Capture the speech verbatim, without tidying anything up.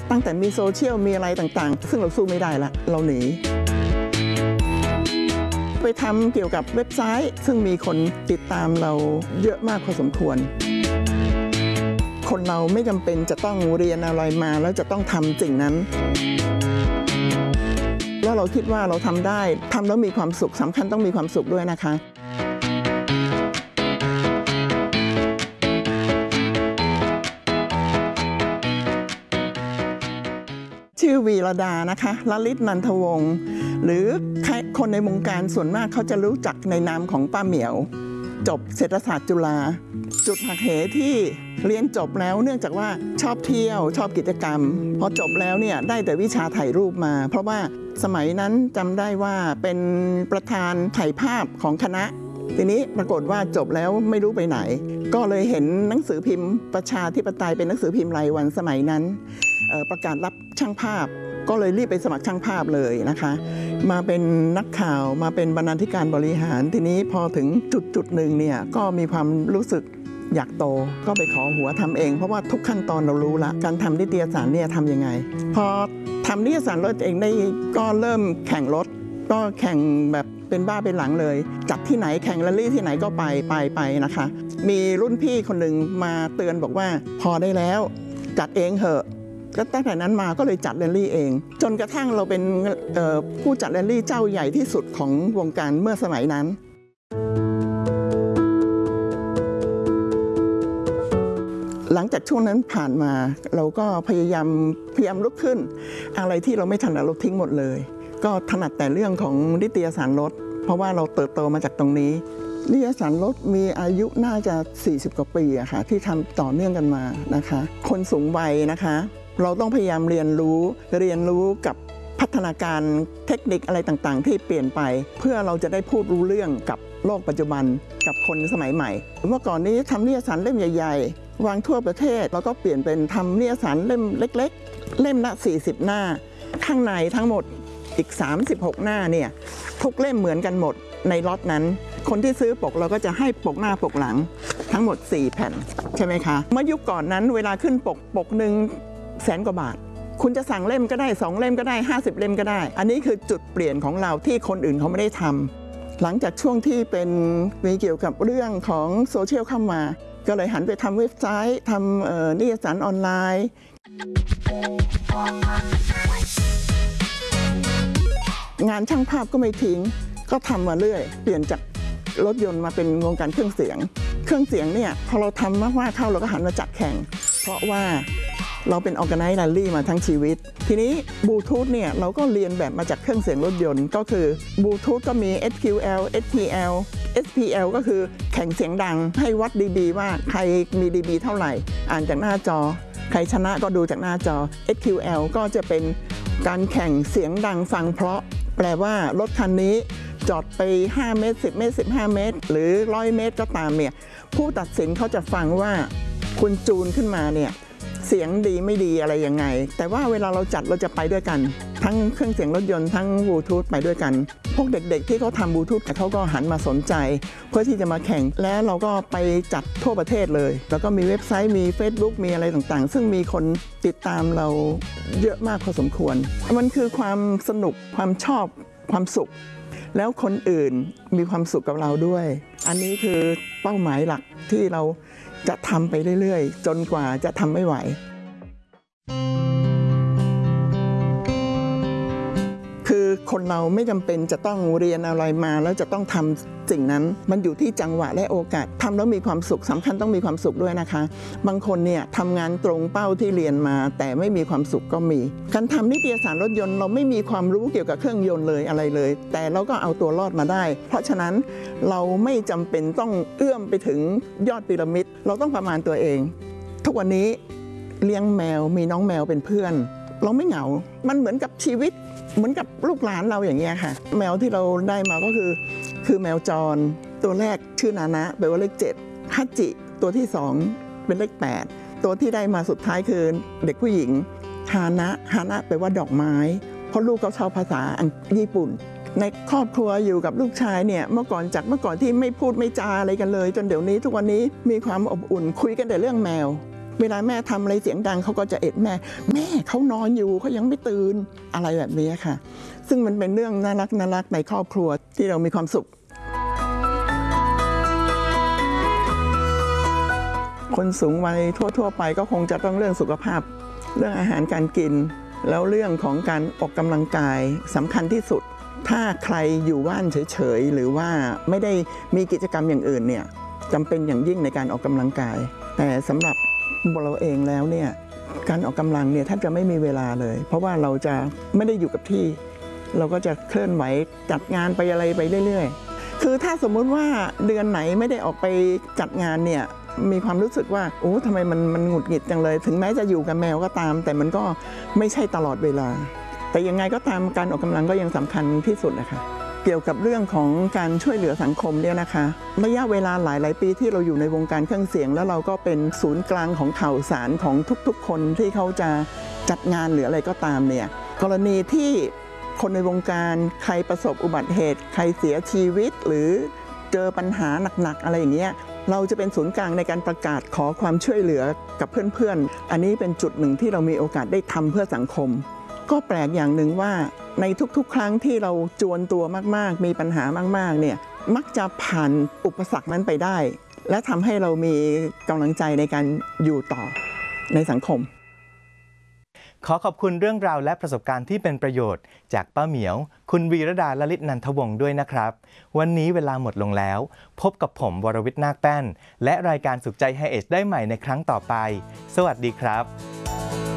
ตั้งแต่มีโซเชียลมีอะไรต่างๆซึ่งเราสู้ไม่ได้ละเราหนีไปทำเกี่ยวกับเว็บไซต์ซึ่งมีคนติดตามเราเยอะมากพอสมควรคนเราไม่จำเป็นจะต้องเรียนอะไรมาแล้วจะต้องทำสิ่งนั้นแล้วเราคิดว่าเราทำได้ทำแล้วมีความสุขสำคัญต้องมีความสุขด้วยนะคะชื่อวีรดานะคะลลิตนันทวงศ์หรือคนในวงการส่วนมากเขาจะรู้จักในนามของป้าเหมียวจบเศรษฐศาสตร์จุฬาจุดหักเหที่เรียนจบแล้วเนื่องจากว่าชอบเที่ยวชอบกิจกรรมพอจบแล้วเนี่ยได้แต่วิชาถ่ายรูปมาเพราะว่าสมัยนั้นจำได้ว่าเป็นประธานถ่ายภาพของคณะทีนี้ปรากฏว่าจบแล้วไม่รู้ไปไหนก็เลยเห็นหนังสือพิมพ์ประชาธิปไตยเป็นหนังสือพิมพ์รายวันสมัยนั้นประกาศรับช่างภาพก็เลยรีบไปสมัครช่างภาพเลยนะคะมาเป็นนักข่าวมาเป็นบรรณาธิการบริหารทีนี้พอถึงจุดจุดหนึ่งเนี่ยก็มีความรู้สึกอยากโตก็ไปขอหัวทำเองเพราะว่าทุกขั้นตอนเรารู้ละการทำนิตยสารเนี่ยทำยังไงพอทำนิตยสารรถเองได้ก็เริ่มแข่งรถก็แข่งแบบเป็นบ้าเป็นหลังเลยจัดที่ไหนแข่งแรลลี่ที่ไหนก็ไปไปไปนะคะมีรุ่นพี่คนหนึ่งมาเตือนบอกว่าพอได้แล้วจัดเองเถอะก็ตั้งแต่นั้นมาก็เลยจัดแรลลี่เองจนกระทั่งเราเป็นผู้จัดแรลลี่เจ้าใหญ่ที่สุดของวงการเมื่อสมัยนั้นหลังจากช่วงนั้นผ่านมาเราก็พยายามพยายามลุกขึ้นอะไรที่เราไม่ถนัดเราทิ้งหมดเลยก็ถนัดแต่เรื่องของนิตยสารรถเพราะว่าเราเติบโตมาจากตรงนี้นิตยสารรถมีอายุน่าจะสี่สิบกว่าปีอะค่ะที่ทำต่อเนื่องกันมานะคะคนสูงวัยนะคะเราต้องพยายามเรียนรู้เรียนรู้กับพัฒนาการเทคนิคอะไรต่างๆที่เปลี่ยนไปเพื่อเราจะได้พูดรู้เรื่องกับโลกปัจจุบันกับคนสมัยใหม่เมื่อก่อนนี้ทำนิตยสารเล่มใหญ่ๆวางทั่วประเทศแล้วก็เปลี่ยนเป็นทำนิตยสารเล่มเล็กๆเล่มละสี่สิบหน้าข้างในทั้งหมดอีกสามสิบหกหน้าเนี่ยทุกเล่มเหมือนกันหมดในล็อตนั้นคนที่ซื้อปกเราก็จะให้ปกหน้าปกหลังทั้งหมดสี่แผ่นใช่ไหมคะเมื่อยุคก่อนนั้นเวลาขึ้นปกปกหนึ่งแสนกว่าบาทคุณจะสั่งเล่มก็ได้สองเล่มก็ได้ห้าสิบเล่มก็ได้อันนี้คือจุดเปลี่ยนของเราที่คนอื่นเขาไม่ได้ทำหลังจากช่วงที่เป็นมีเกี่ยวกับเรื่องของโซเชียลเข้ามาก็เลยหันไปทำเว็บไซต์ทำนิตยสารออนไลน์งานช่างภาพก็ไม่ทิ้งก็ทำมาเรื่อยเปลี่ยนจากรถยนต์มาเป็นวงการเครื่องเสียงเครื่องเสียงเนี่ยพอเราทำมากๆเข้าเราก็หันมาจัดแข่งเพราะว่าเราเป็นออร์แกไนซ์แรลลี่มาทั้งชีวิตทีนี้บลูทูธเนี่ยเราก็เรียนแบบมาจากเครื่องเสียงรถยนต์ก็คือบลูทูธก็มี เอส คิว แอล เอส พี แอล เอส พี แอล ก็คือแข่งเสียงดังให้วัด ดี บี ว่าใครมี ดี บี เท่าไหร่อ่านจากหน้าจอใครชนะก็ดูจากหน้าจอ เอส คิว แอล ก็จะเป็นการแข่งเสียงดังฟังเพราะแปลว่ารถคันนี้จอดไปห้าเมตรสิบเมตรสิบห้าเมตรหรือหนึ่งร้อยเมตรก็ตามเนี่ยผู้ตัดสินเขาจะฟังว่าคุณจูนขึ้นมาเนี่ยเสียงดีไม่ดีอะไรยังไงแต่ว่าเวลาเราจัดเราจะไปด้วยกันทั้งเครื่องเสียงรถยนต์ทั้งบลูทูธไปด้วยกันพวกเด็กๆที่เขาทำบลูทูธเขาก็หันมาสนใจเพื่อที่จะมาแข่งและเราก็ไปจัดทั่วประเทศเลยแล้วก็มีเว็บไซต์มี Facebook มีอะไรต่างๆซึ่งมีคนติดตามเราเยอะมากพอสมควรมันคือความสนุกความชอบความสุขแล้วคนอื่นมีความสุขกับเราด้วยอันนี้คือเป้าหมายหลักที่เราจะทำไปเรื่อยๆจนกว่าจะทำไม่ไหวคือคนเราไม่จำเป็นจะต้องเรียนอะไรมาแล้วจะต้องทำสิ่งนั้นมันอยู่ที่จังหวะและโอกาสทำแล้วมีความสุขสำคัญต้องมีความสุขด้วยนะคะบางคนเนี่ยทำงานตรงเป้าที่เรียนมาแต่ไม่มีความสุขก็มีการทำนิตยสารรถยนต์เราไม่มีความรู้เกี่ยวกับเครื่องยนต์เลยอะไรเลยแต่เราก็เอาตัวรอดมาได้เพราะฉะนั้นเราไม่จำเป็นต้องเอื้อมไปถึงยอดพีระมิดเราต้องประมาณตัวเองทุกวันนี้เลี้ยงแมวมีน้องแมวเป็นเพื่อนเราไม่เหงามันเหมือนกับชีวิตเหมือนกับลูกหลานเราอย่างเงี้ยค่ะแมวที่เราได้มาก็คือคือแมวจรตัวแรกชื่อนานะแปลว่าเลขเจ็ดฮัจิตัวที่สองเป็นเลขแปดตัวที่ได้มาสุดท้ายคือเด็กผู้หญิงฮานะฮานะแปลว่าดอกไม้เพราะลูกเขาชอบภาษาญี่ปุ่นในครอบครัวอยู่กับลูกชายเนี่ยเมื่อก่อนจากเมื่อก่อนที่ไม่พูดไม่จาอะไรกันเลยจนเดี๋ยวนี้ทุกวันนี้มีความอบอุ่นคุยกันแต่เรื่องแมวเวลาแม่ทำอะไรเสียงดังเขาก็จะเอ็ดแม่แม่เขานอนอยู่เขายังไม่ตื่นอะไรแบบนี้ค่ะซึ่งมันเป็นเรื่องน่ารักน่ารักในครอบครัวที่เรามีความสุขคนสูงวัยทั่วๆไปก็คงจะต้องเรื่องสุขภาพเรื่องอาหารการกินแล้วเรื่องของการออกกำลังกายสำคัญที่สุดถ้าใครอยู่บ้านเฉยๆหรือว่าไม่ได้มีกิจกรรมอย่างอื่นเนี่ยจำเป็นอย่างยิ่งในการออกกำลังกายแต่สำหรับเราเองแล้วเนี่ยการออกกำลังเนี่ยแทบจะไม่มีเวลาเลยเพราะว่าเราจะไม่ได้อยู่กับที่เราก็จะเคลื่อนไหวจัดงานไปอะไรไปเรื่อยๆคือถ้าสมมุติว่าเดือนไหนไม่ได้ออกไปจัดงานเนี่ยมีความรู้สึกว่าโอ้ทำไมมันมันหงุดหงิดจังเลยถึงแม้จะอยู่กับแมวก็ตามแต่มันก็ไม่ใช่ตลอดเวลาแต่ยังไงก็ตามการออกกำลังก็ยังสำคัญที่สุดนะคะเกี่ยวกับเรื่องของการช่วยเหลือสังคมเนี่ยนะคะระยะเวลาหลายๆปีที่เราอยู่ในวงการเครื่องเสียงแล้วเราก็เป็นศูนย์กลางของข่าวสารของทุกๆคนที่เขาจะจัดงานหรืออะไรก็ตามเนี่ยกรณีที่คนในวงการใครประสบอุบัติเหตุใครเสียชีวิตหรือเจอปัญหาหนักๆอะไรอย่างเงี้ยเราจะเป็นศูนย์กลางในการประกาศขอความช่วยเหลือกับเพื่อนๆอันนี้เป็นจุดหนึ่งที่เรามีโอกาสได้ทำเพื่อสังคมก็แปลกอย่างหนึ่งว่าในทุกๆครั้งที่เราจวนตัวมากๆมีปัญหามากๆเนี่ยมักจะผ่านอุปสรรคนั้นไปได้และทำให้เรามีกำลังใจในการอยู่ต่อในสังคมขอขอบคุณเรื่องราวและประสบการณ์ที่เป็นประโยชน์จากป้าเหมียวคุณวีรดาลลิตนันทวงศ์ด้วยนะครับวันนี้เวลาหมดลงแล้วพบกับผมวรวิทย์นาคแป้นและรายการสุขใจไฮเอจได้ใหม่ในครั้งต่อไปสวัสดีครับ